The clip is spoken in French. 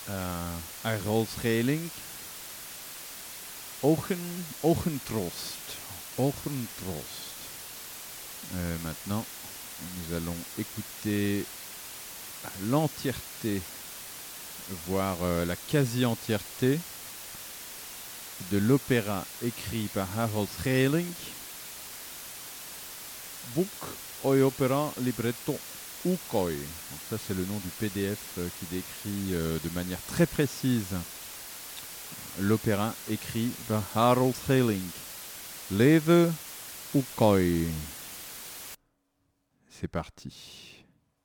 Harold Schreling. Ogentrost. Ogentrost. Maintenant, nous allons écouter l'entièreté, voire la quasi-entièreté de l'opéra écrit par Harold Schreling, Boek oi opera libretto Ukoi. Donc ça c'est le nom du PDF qui décrit de manière très précise l'opéra écrit par Harold Schreling. Leve Ukoi. C'est parti.